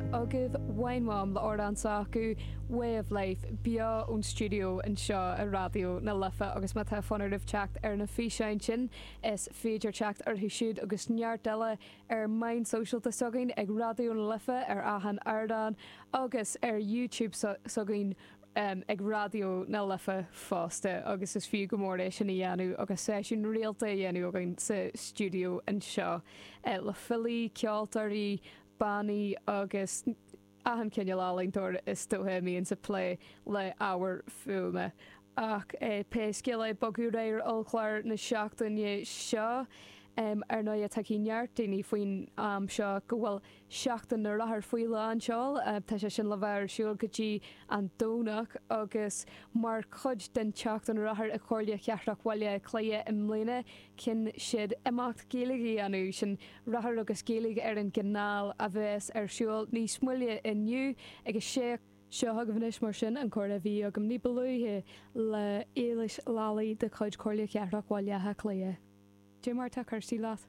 agah Wainmam le ordansa acu Way of Life bia ón studio an seo a radio na lifa agus má tá fanarh teacht ar na físein sin is féidir teacht ar thuisiúd agus neart deile ar main socialta sagain ag radio na lifa ar ahan ardan agus ar YouTube sagain ag radio na lifa fásta agus is fiú gomór sin na dhéanú agus sé sin réalta dhéanú againn sa studio an seo le fillí ceoltarí Bani agus ahan cinne lálaintóir is tóthe míon sa play le áhar fume ach péisce le bagú réir olchláir na seachtainne seo ar nó taí neart daoine faoin seo go bhfuil seachtain na rathar faoi le anseáil tá sé sin le bhar siúil gotí an dónach agus mar chud den teachtain rathar a choirle ceartach bhile cléie im mléine cin siad imacht géalaí anú sin rathar agus géalaigh ar an gnáil a bheits ar siúil níos muile inniu agus sé seo a bhanis mar sin an chuir a bhí agam ní beluithe le éilis lálaí de chuid choirle ceartach bhile cléie. Dé mar tá chuirsaí leat?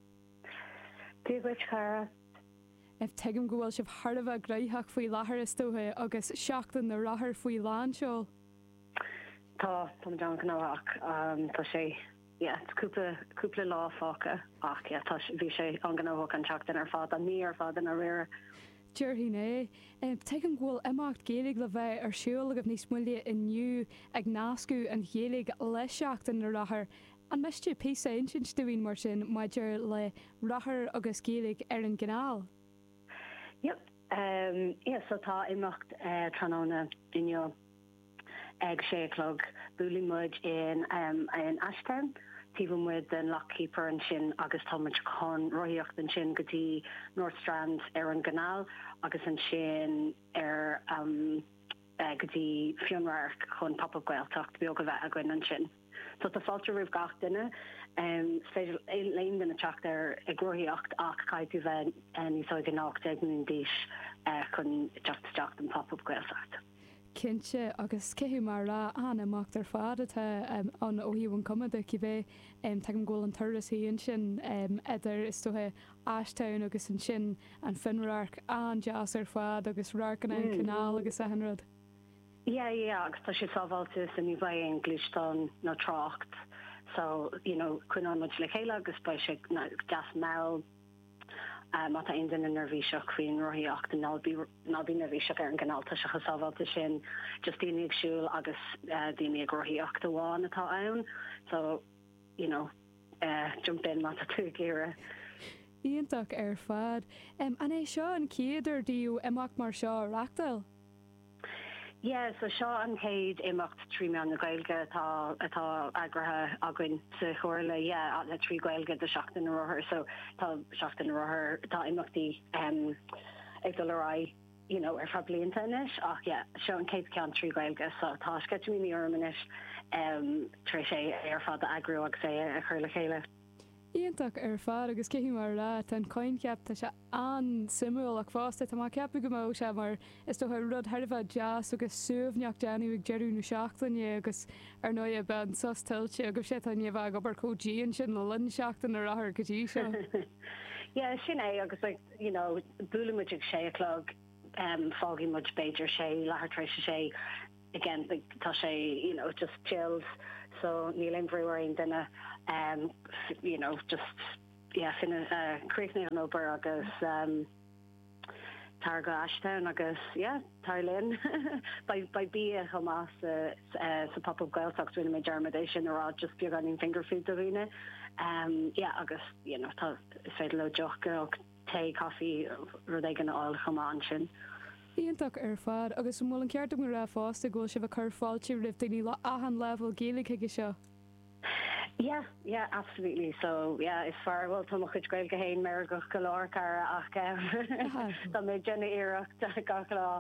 Díhuiid cara. If teigim go bhfuil sibh tharbh greithach faoi láthair is tóthe agus seachtain na rathair faoi lán seol? Tá John gnáach tá sé cúpla lá fáca ach tá bhí sé an gnáach an teachtain ar fád a ní ar fád an a réire. Dúirthaí é. Teigim ghfuil imacht géalaigh le bheith ar siúil agam níos muile inniu ag náascú an chéalaigh le seachtain na rathair. An meiste písa sin stúín mar sin maidir le rathair agus géalaigh ar an gnáil? Yep. So tá imacht tróna duine ag séclog búling muid in Ashtown, tíbh muid den lockkeeper an sin agus táid chun roiíocht an sin gotí North Strand ar an gnáil agus an sin ar gotí fionrar chun pop gailtacht beag go bheith a gin an sin. So tá fáilte rih gach duine féidir léon den teach ar ag groíocht ach caiú bheith níosáid gnácht ag an díis chun teach an pop gailtacht. Cinse agus céú mar rá an amach ar fád atá an óhíomhann cumada ci bheith teagm ggóil an tuirasíon sin idir is tuthe Ashtown agus an sin an finreaach an jazz ar fád agus racan an canál agus a hanrad. Yeah, agus tá sé sábháiltas a ní bhaid an glúistán nó trácht. So, chuin an muid le chéile agus ba sé gas mell má tá aon den nervhíiseach faoin roiíocht an nálbí nervhíiseach ar an gnáilta se sábháilta sin just daoine ag siúil agus daoine ag roiíocht amháin atá ann. So, jump in má tá tú géire. Íontach ar fad. An é seo an céidir díú amach mar seo reachtail? Yeah, so seo an céad imacht trí meán na gailge atá agrathe againn sa chóirle le trí gailge de seachtain na rothair, so tá seachtain na rothair tá imachtaí ag dul rá ar fa blianta inis ach seo an céad cean trí gailge, so tá sceitmí orm inis trí sé ar fad a agrú agus é a chuir le chéile. Íontach ar fad agus céhí mar rá an coin ceap tá se an simúil ach fásta tá má ceappa go mó se mar is tó rud tharbh jazz agus suúmhneach deanú ag dearú na seachtainne agus ar nó a ben sostilte agus sé an bh go bar códíon sin le lin seachtain na rathair gotí seo. Yeah, sin é agus búlamuid ag séclog fágaí muid beidir sé lethartrééis sé again tá sé just chills so níl imhrúing duna just finna creaní an obair agus targa Ashtown agus tar linn by bí a chomá sa pop-up gailtacht rinne mé dermadation ará just beag an finger food a rinne agus tá féidir le joch go té coffee ru gan áil chomá an sin. Íontach ar fad agus mó an ceart go ra fásta ggóil se bh chur fáilte rih daoine le ahan level géalaigh ige seo. Yeah, absolutely. So, is far well to chuid gail go héin mer go golóir ach tá mé dénne iirecht gach lá.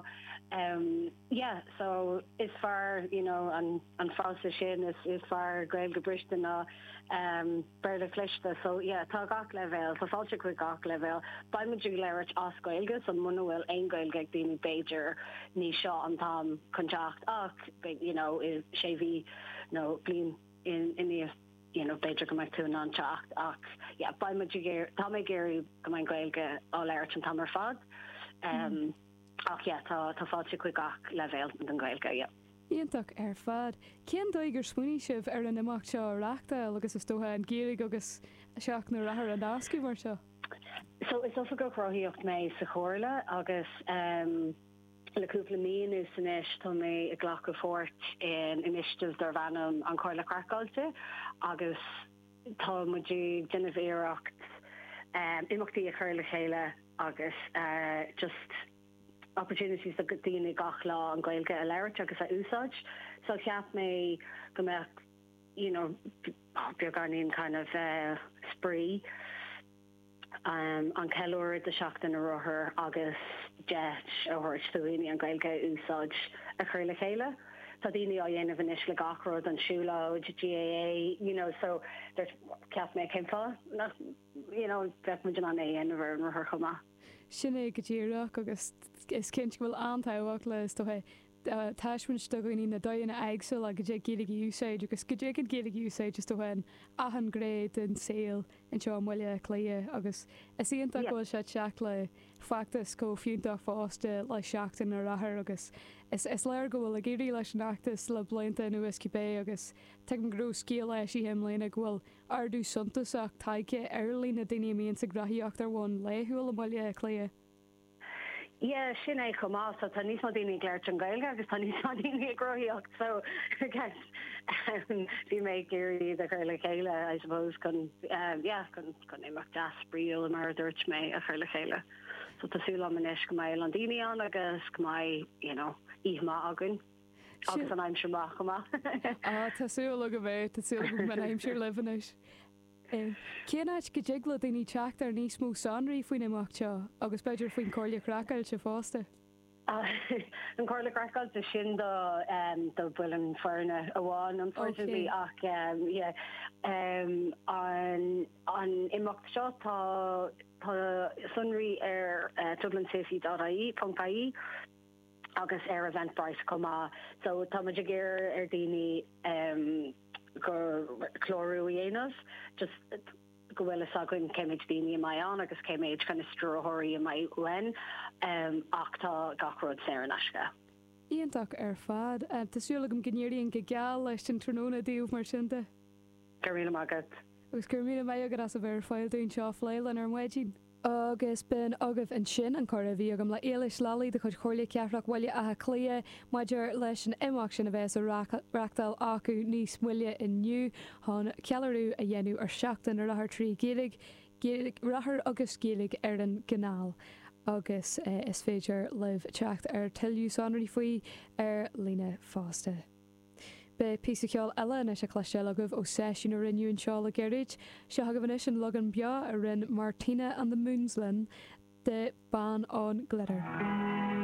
So is far, an fása sin is far gail go briste ná berle flichte. So, tá gach level, so fáilte chuig gach level. Ba mu leirt as gailge, so munahfuil ein gailge daoine Beiidir ní seo an tam contact ach, is sé bhí blin in the Beiidir go meid tú an teacht ach ba tá mé géirí go main gailge á leirt an tamar fad ach yeah, tá fáilte chuig gach levéil an Gaeilge, yeah. Íontach fad. Cén dóigh gur smuoine sibh ar an imeacht seo reachtail agus is tótha an géalaigh agus seach na rathair an dáscaí mar seo? So is ofa go croíocht mé sa chóirle agus leúpla míon is san isis tá mé a ghlach go fort in initiative dar bhanam an Comhairle Crackáilte agus tá muidir denmh éireacht imachtaí a chuir le chéile agus just opportunities a go dtíine gach lá an Gaeilge a leirt agus a úsáid. So ceap mé go meach, beag ganíon kind of spree an ceúir de seachtain a rothair agus jet a thuirt suúine an Gaeilge úsáid a chuir le chéile. Tá daoine á dhéanamh inis le gachród an siúlóid, GAA, so there's ceap mé céimfá, bheith muidir an dhéanamh an rothair chumá. Sinné go ddíireach agus is cinint bhfuil antáhaach le tóthe táismin stogaí na daanna aigsúil a go dé géalaigh úsáid agus go dé an géalaigh úsáid just tóhain ahan gréad an saoil in seo mhuiile cléie agus is íonanta ghfuil se teach le factas có fiúnta fásta le seachtain na rathair agus is leir go bhfuil a géirí leis an achtas le blianta nó Escapé agus te an grú scéal leis í himléna bhfuil ardú suntasach taice airlí na daine míon sa grathíocht ar bhain léthúil a mhuiile cléie. Yeah, sin é chumá, so tá níos daoine ggéirt an Gaeilge agus tá níos daoine agroíocht, so bhí mé géirí a chuir le chéile, I suppose, chun éach deas bríal a mar dúirt mé a chuir le chéile. So tásúla am inis go mé an daoine an agus go mé, íomá agan. Agus an aimsir má chumá. Tásúla go bheith, tásúla go an aimsir lebanis. Céanáid go déagla daoine teach ar níos mó sanraí faoin imeacht seo, agus beidir faoin Comhairle Crackáilte se fásta? An Comhairle Crackáilte sin do bhfuil an fearna amháin, unfortunately, ach an imeacht seo tá sunraí ar dublinsafety.ie agus ar Eventbrite chumá, so tá muidir géir ar daoine gur chlorú dhéanamh, just go bhfuil is agan céimiid daoine mai an agus céimiid kind of stróthirí mai uain ach tá gachród sé an aisce. Íontach ar fad, tásúla go gníiríonn go geal leis an tróna díomh mar sinnta? Gur míle agad. Agus gur míle mé agad as a bhar fáil dún seo fléilean ar muidín. Agus ben agah an sin an chora bhí agam le éiles lalaí de chud chorla ceafrach bhile a clia maidir leis an imeach sin a bheits a reachtal acu níos muile inniu há cealarú a dhéanú ar seachtain ar rathair trí géalaigh rathair agus géalaigh ar an gnáil. Agus is féidir libh teacht ar tiilú sanraí faoi ar lína fásta. Be písa ceáil eile na se chluisteil agah ó séisiún a rinneún seáil a geirid, se hagah an logan bea a rinn Martina and the Moonslin de Ban on Glitter.